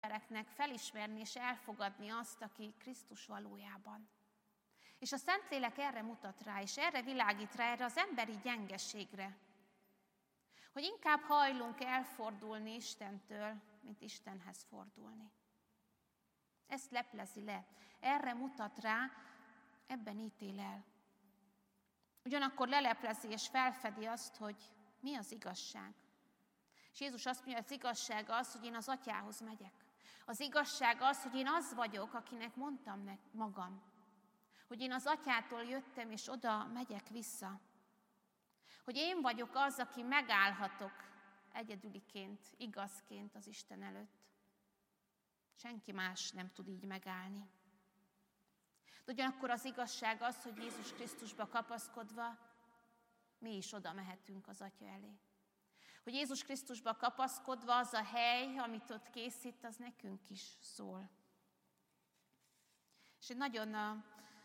embereknek felismerni és elfogadni azt, aki Krisztus valójában. És a Szentlélek erre mutat rá, és erre világít rá, erre az emberi gyengeségre, hogy inkább hajlunk elfordulni Istentől, mint Istenhez fordulni. Ezt leplezi le, erre mutat rá, ebben ítél el. Ugyanakkor leleplezi és felfedi azt, hogy mi az igazság. És Jézus azt mondja, hogy az igazság az, hogy én az Atyához megyek. Az igazság az, hogy én az vagyok, akinek mondtam magam. Hogy én az Atyától jöttem, és oda megyek vissza. Hogy én vagyok az, aki megállhatok egyedüliként, igazként az Isten előtt. Senki más nem tud így megállni. De ugyanakkor az igazság az, hogy Jézus Krisztusba kapaszkodva mi is oda mehetünk az Atya elé. Hogy Jézus Krisztusba kapaszkodva az a hely, amit ott készít, az nekünk is szól. És egy nagyon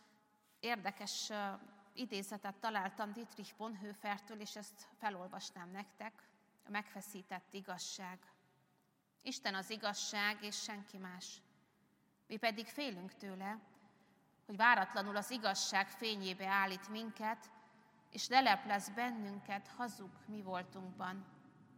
érdekes idézetet találtam Dietrich Bonhoeffertől, és ezt felolvasnám nektek, a megfeszített igazság. Isten az igazság, és senki más. Mi pedig félünk tőle, hogy váratlanul az igazság fényébe állít minket, és leleplez bennünket hazug mi voltunkban.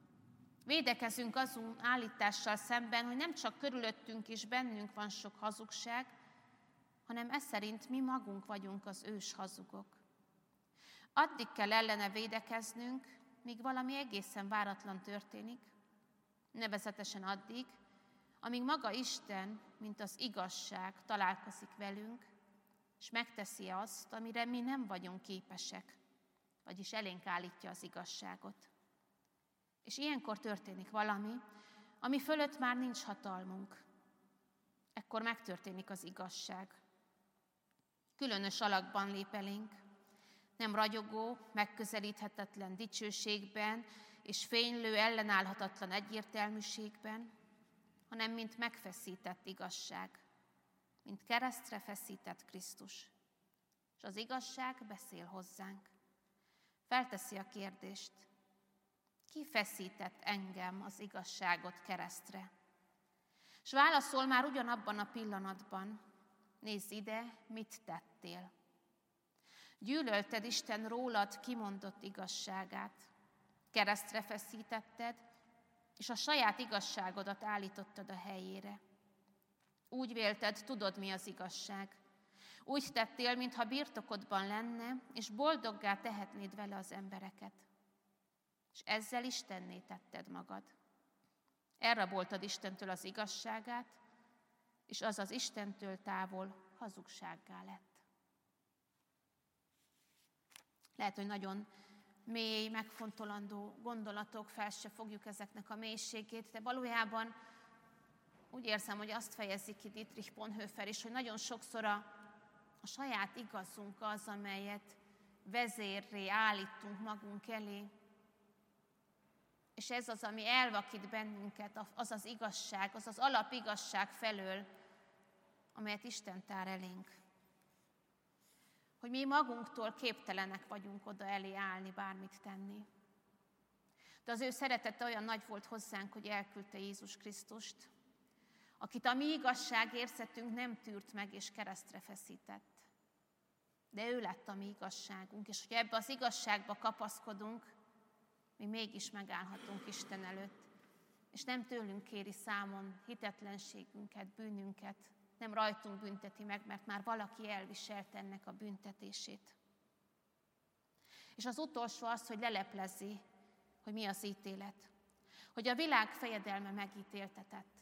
Védekezünk azon állítással szemben, hogy nem csak körülöttünk és bennünk van sok hazugság, hanem ez szerint mi magunk vagyunk az ős hazugok. Addig kell ellene védekeznünk, míg valami egészen váratlan történik, nevezetesen addig, amíg maga Isten, mint az igazság találkozik velünk, és megteszi azt, amire mi nem vagyunk képesek, vagyis elénk állítja az igazságot. És ilyenkor történik valami, ami fölött már nincs hatalmunk. Ekkor megtörténik az igazság. Különös alakban lép elénk, nem ragyogó, megközelíthetetlen dicsőségben és fénylő, ellenállhatatlan egyértelműségben, hanem mint megfeszített igazság, mint keresztre feszített Krisztus. És az igazság beszél hozzánk. Felteszi a kérdést, ki feszített engem az igazságot keresztre? És válaszol már ugyanabban a pillanatban, nézz ide, mit tettél. Gyűlölted Isten rólad kimondott igazságát, keresztre feszítetted, és a saját igazságodat állítottad a helyére. Úgy vélted, tudod, mi az igazság. Úgy tettél, mintha birtokodban lenne, és boldoggá tehetnéd vele az embereket. És ezzel Istenné tetted magad. Elraboltad Istentől az igazságát, és az az Istentől távol hazugsággá lett. Lehet, hogy nagyon mély, megfontolandó gondolatok, fel se fogjuk ezeknek a mélységét, de valójában úgy érzem, hogy azt fejezi ki Dietrich Bonhoeffer is, hogy nagyon sokszor a saját igazunk az, amelyet vezérré állítunk magunk elé, és ez az, ami elvakít bennünket, az az igazság, az az alapigazság felől, amelyet Isten tár elénk. Hogy mi magunktól képtelenek vagyunk oda elé állni, bármit tenni. De az ő szeretete olyan nagy volt hozzánk, hogy elküldte Jézus Krisztust, akit a mi igazságérzetünk nem tűrt meg és keresztre feszített. De ő lett a mi igazságunk, és hogy ebbe az igazságba kapaszkodunk, mi mégis megállhatunk Isten előtt, és nem tőlünk kéri számon hitetlenségünket, bűnünket, nem rajtunk bünteti meg, mert már valaki elviselte ennek a büntetését. És az utolsó az, hogy leleplezi, hogy mi az ítélet. Hogy a világ fejedelme megítéltetett.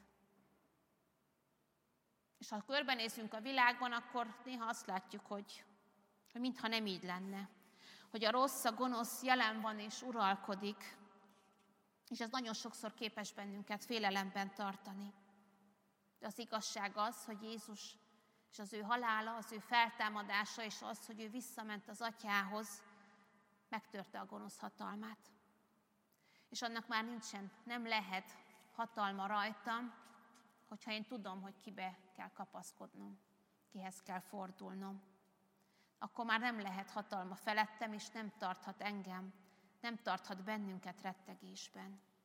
És ha körbenézünk a világban, akkor néha azt látjuk, hogy mintha nem így lenne. Hogy a rossz, a gonosz jelen van és uralkodik, és ez nagyon sokszor képes bennünket félelemben tartani. De az igazság az, hogy Jézus és az ő halála, az ő feltámadása, és az, hogy ő visszament az Atyához, megtörte a gonosz hatalmát. És annak már nem lehet hatalma rajtam, hogyha én tudom, hogy kibe kell kapaszkodnom, kihez kell fordulnom. Akkor már nem lehet hatalma felettem, és nem tarthat engem, nem tarthat bennünket rettegésben.